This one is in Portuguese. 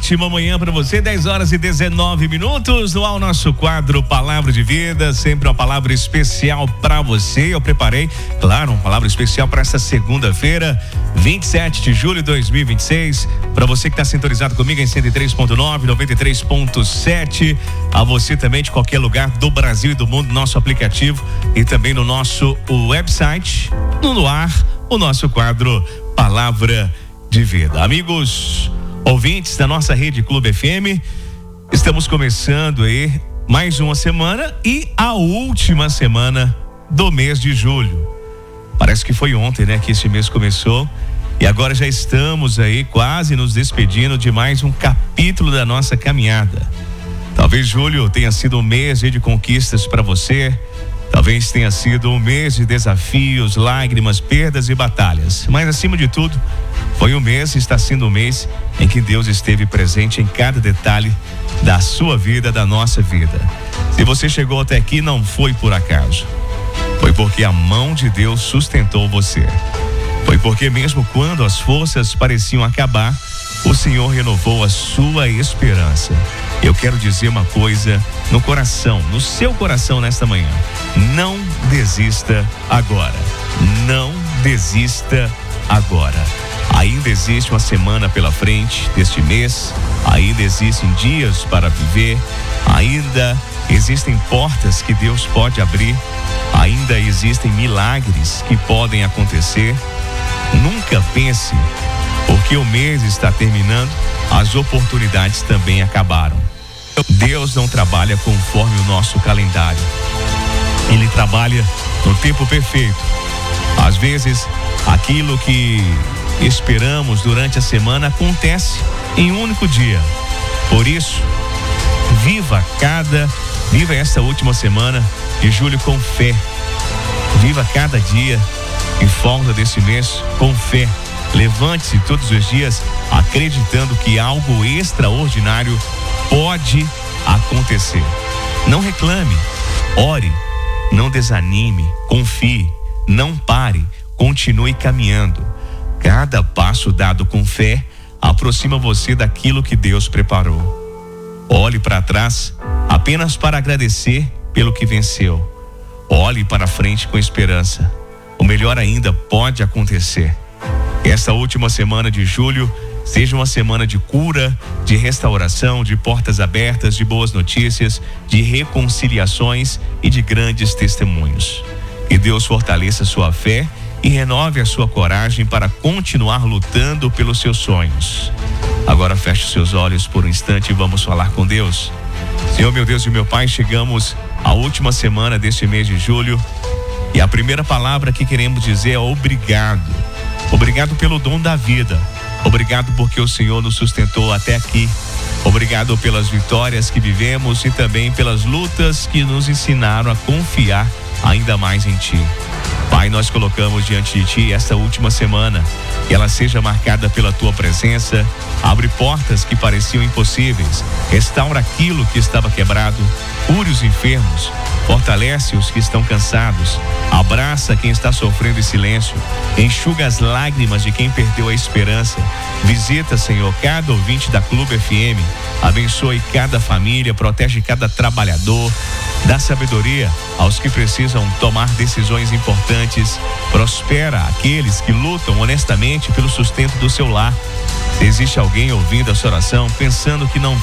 ótima manhã para você, 10h19 no ar o nosso quadro Palavra de Vida, sempre uma palavra especial para você. Eu preparei, claro, uma palavra especial para essa segunda-feira, 27 de julho de 2026. Para você que está sintonizado comigo em 103.9, 93.7, a você também de qualquer lugar do Brasil e do mundo, nosso aplicativo e também no nosso website, no ar, o nosso quadro Palavra de Vida. Amigos ouvintes da nossa rede Clube FM, estamos começando aí mais uma semana e a última semana do mês de julho. Parece que foi ontem, né, que esse mês começou e agora já estamos aí quase nos despedindo de mais um capítulo da nossa caminhada. Talvez julho tenha sido um mês de conquistas para você. Talvez tenha sido um mês de desafios, lágrimas, perdas e batalhas. Mas acima de tudo, foi um mês e está sendo um mês em que Deus esteve presente em cada detalhe da sua vida, da nossa vida. Se você chegou até aqui, não foi por acaso. Foi porque a mão de Deus sustentou você. Foi porque mesmo quando as forças pareciam acabar, o Senhor renovou a sua esperança. Eu quero dizer uma coisa no coração, no seu coração nesta manhã. Não desista agora. Não desista agora. Ainda existe uma semana pela frente deste mês. Ainda existem dias para viver. Ainda existem portas que Deus pode abrir. Ainda existem milagres que podem acontecer. Nunca pense, porque o mês está terminando, as oportunidades também acabaram. Deus não trabalha conforme o nosso calendário. Ele trabalha no tempo perfeito. Às vezes, aquilo que esperamos durante a semana acontece em um único dia. Por isso, viva essa última semana de julho com fé. Viva cada dia em volta desse mês com fé. Levante-se todos os dias acreditando que algo extraordinário pode acontecer. Não reclame, ore, não desanime, confie, não pare, continue caminhando. Cada passo dado com fé aproxima você daquilo que Deus preparou. Olhe para trás apenas para agradecer pelo que venceu. Olhe para frente com esperança. O melhor ainda pode acontecer. Esta última semana de julho seja uma semana de cura, de restauração, de portas abertas, de boas notícias, de reconciliações e de grandes testemunhos. Que Deus fortaleça sua fé e renove a sua coragem para continuar lutando pelos seus sonhos. Agora feche os seus olhos por um instante e vamos falar com Deus. Senhor, meu Deus e meu Pai, chegamos à última semana deste mês de julho e a primeira palavra que queremos dizer é obrigado. Obrigado pelo dom da vida. Obrigado porque o Senhor nos sustentou até aqui. Obrigado pelas vitórias que vivemos e também pelas lutas que nos ensinaram a confiar ainda mais em Ti. Pai, nós colocamos diante de Ti esta última semana. Que ela seja marcada pela Tua presença. Abre portas que pareciam impossíveis. Restaura aquilo que estava quebrado. Cure os enfermos. Fortalece os que estão cansados. Abraça quem está sofrendo em silêncio. Enxuga as lágrimas de quem perdeu a esperança. Visita, Senhor, cada ouvinte da Clube FM. Abençoe cada família, protege cada trabalhador. Dá sabedoria aos que precisam tomar decisões importantes. Prospera aqueles que lutam honestamente pelo sustento do seu lar. Se existe alguém ouvindo essa oração pensando que não